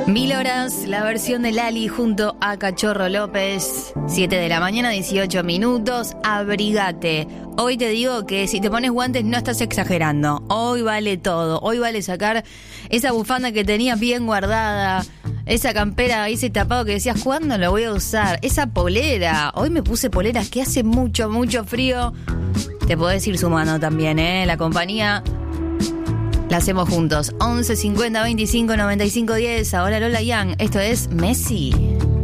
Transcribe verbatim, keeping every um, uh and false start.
Mil horas, la versión de Lali junto a Cachorro López. siete de la mañana, dieciocho minutos. Abrigate. Hoy te digo que si te pones guantes no estás exagerando. Hoy vale todo. Hoy vale sacar esa bufanda que tenías bien guardada, esa campera, ese tapado que decías, ¿cuándo lo voy a usar? Esa polera. Hoy me puse poleras que hace mucho, mucho frío. Te podés ir sumando también, ¿eh? La compañía la hacemos juntos. once cincuenta veinticinco noventa y cinco diez. Ahora Lola Young. Esto es Messi.